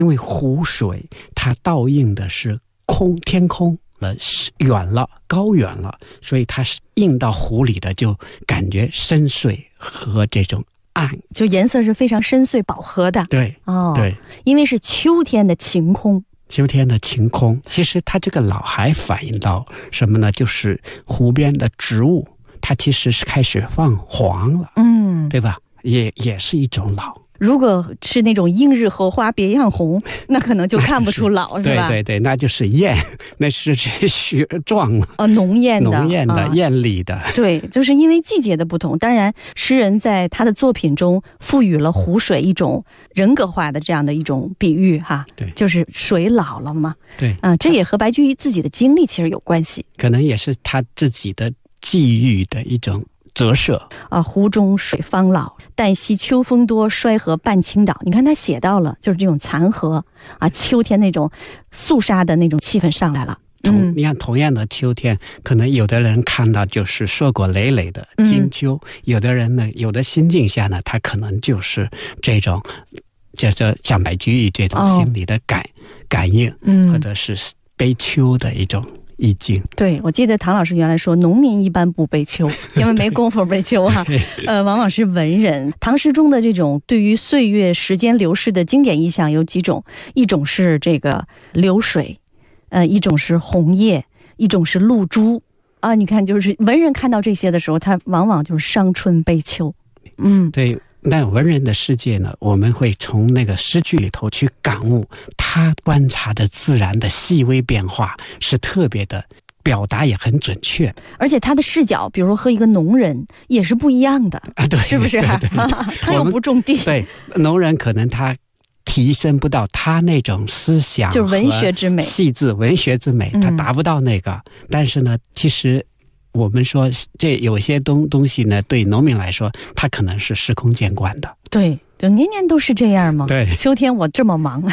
因为湖水它倒映的是天空远了高远了，所以它是映到湖里的就感觉深邃和这种暗， 就颜色是非常深邃饱和的。 对对， 因为是秋天的晴空。 秋天的晴空，其实它这个老还反映到什么呢？就是湖边的植物它其实是开始泛黄了，对吧？也是一种老。 如果是那种映日荷花别样红，那可能就看不出老，是吧？ 对，那就是艳，那是雪状了， 浓艳的艳丽的。 对，就是因为季节的不同。当然，诗人在他的作品中赋予了湖水一种人格化的这样的一种比喻，哈， 对， 就是水老了嘛。 对， 这也和白居易自己的经历其实有关系， 可能也是他自己的际遇的一种折射湖中水方老，但惜秋风多，衰荷半倾倒。你看他写到了就是这种残荷秋天那种肃杀的那种气氛上来了。 你看同样的秋天，可能有的人看到就是硕果累累的金秋，有的人呢，有的心境下呢，他可能就是这种就是像白居易这种心理的感应，或者是悲秋的一种意境。 对，我记得唐老师原来说农民一般不悲秋，因为没功夫悲秋哈。往往是文人。唐诗中的这种对于岁月时间流逝的经典意象有几种，一种是这个流水，一种是红叶，一种是露珠你看，就是文人看到这些的时候，他往往就是伤春悲秋。 对。那文人的世界呢，我们会从那个诗句里头去感悟他观察的自然的细微变化，是特别的，表达也很准确， 而且他的视角比如说和一个农人也是不一样的对， 是不是？ 对他又不种地， 对，农人可能他提升不到他那种思想， 就是文学之美， 细致文学之美，他达不到那个。但是呢，其实我们说这有些东西呢，对农民来说他可能是司空见惯的。 对，就年年都是这样吗？ 对， 秋天我这么忙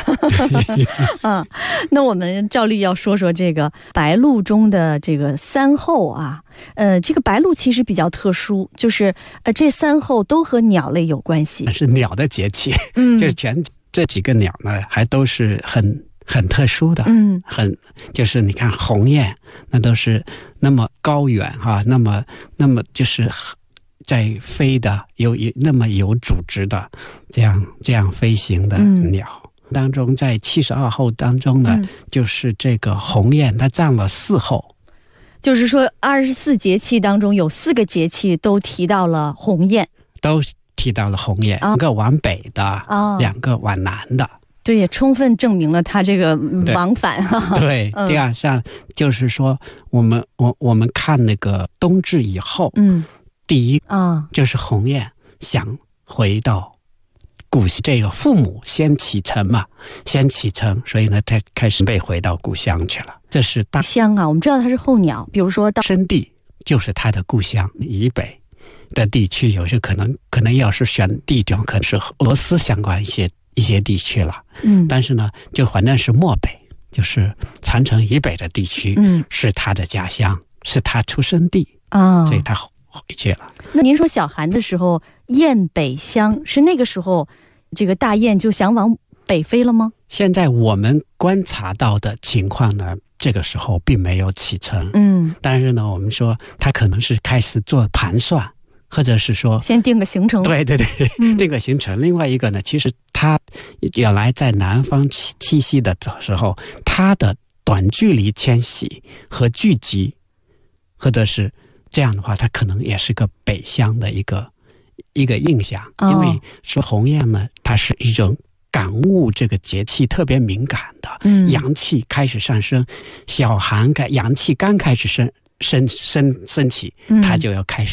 那我们照例要说说这个白露中的这个三候这个白露其实比较特殊，就是这三候都和鸟类有关系， 是鸟的节气。就是全这几个鸟呢还都是很特殊的，就是你看鸿雁，那都是那么高远那么就是在飞的，那么有组织的这样飞行的鸟。当中在72候当中呢，就是这个鸿雁它占了4候， 就是说24节气当中有4个节气都提到了鸿雁， 都提到了鸿雁，2个往北的，2个往南的。 对，也充分证明了他这个往返对，第二项就是说我们看那个冬至以后，第一就是鸿雁想回到故乡，这个父母先启程嘛，所以呢他开始被回到故乡去了。这是大乡我们知道它是候鸟，比如说到生地就是他的故乡以北的地区，有些可能要是选地点，可能是俄罗斯相关一些地区了。但是呢，就反正是漠北，就是长城以北的地区，是他的家乡，是他出生地所以他回去了。 那您说小寒的时候雁北乡，是那个时候这个大雁就想往北飞了吗？ 现在我们观察到的情况呢，这个时候并没有启程，但是呢，我们说他可能是开始做盘算，或者是说先定个行程。 对，定个行程。另外一个呢，其实他原来在南方栖息的时候，他的短距离迁徙和聚集，或者是这样的话，它可能也是个北乡的一个印象。因为说鸿雁呢，它是一种感悟这个节气特别敏感的，阳气开始上升，小寒阳气刚开始升起，它就要开始